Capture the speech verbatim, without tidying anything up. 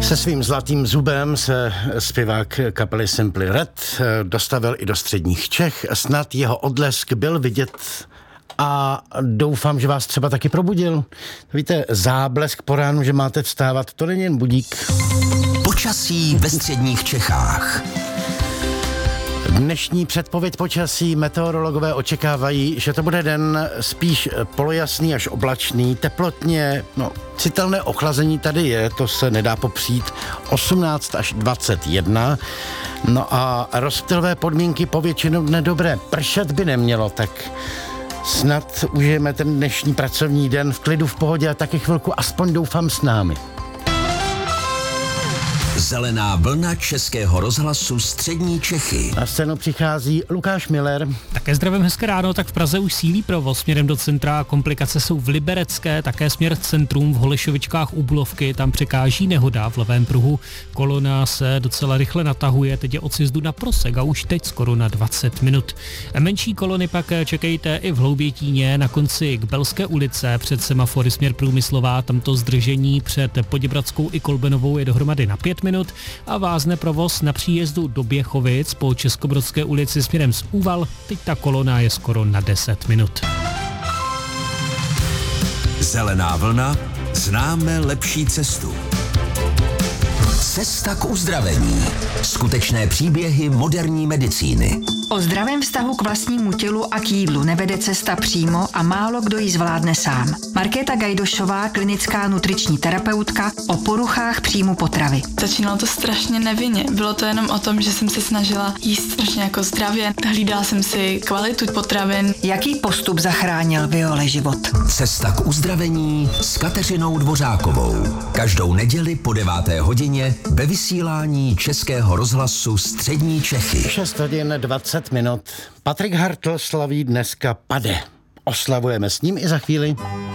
Se svým zlatým zubem se zpěvák kapely Simply Red dostavil i do středních Čech. Snad jeho odlesk byl vidět a doufám, že vás třeba taky probudil. Víte, záblesk po ránu, že máte vstávat, to není jen budík. Počasí ve středních Čechách. Dnešní předpověď počasí meteorologové očekávají, že to bude den spíš polojasný až oblačný, teplotně, no, citelné ochlazení tady je, to se nedá popřít, osmnáct až dvacet jedna, no a rozptylové podmínky po většinu dne dobré, pršet by nemělo, tak snad užijeme ten dnešní pracovní den v klidu, v pohodě a taky chvilku aspoň doufám s námi. Zelená vlna Českého rozhlasu střední Čechy. Na scénu přichází Lukáš Miller. Také zdravím, hezké ráno, tak v Praze už sílí provoz směrem do centra, komplikace jsou v Liberecké, také směr centrum v Holešovičkách u Bulovky, tam překáží nehoda v levém pruhu, kolona se docela rychle natahuje, teď je od sjezdu na Prosek a už teď skoro na dvacet minut. Menší kolony pak čekejte i v Hloubětíně na konci k Belské ulice před semafory směr Průmyslová, tamto zdržení před Poděbradskou i Kolbenovou je dohromady na pět minut a vázne provoz na příjezdu do Běchovic po Českobrodské ulici směrem z Úval, teď ta kolona je skoro na deset minut. Zelená vlna, známe lepší cestu. Cesta k uzdravení. Skutečné příběhy moderní medicíny. O zdravém vztahu k vlastnímu tělu a k jídlu nevede cesta přímo a málo kdo ji zvládne sám. Markéta Gajdošová, klinická nutriční terapeutka, o poruchách příjmu potravy. Začínalo to strašně nevinně. Bylo to jenom o tom, že jsem se snažila jíst strašně jako zdravě. Hlídala jsem si kvalitu potravin. Jaký postup zachránil Viole život? Cesta k uzdravení s Kateřinou Dvořákovou. Každou neděli po deváté hodině ve vysílání Českého rozhlasu střední Čechy. šest hodin dvacet minut. Patrik Hartl slaví dneska pade. Oslavujeme s ním i za chvíli.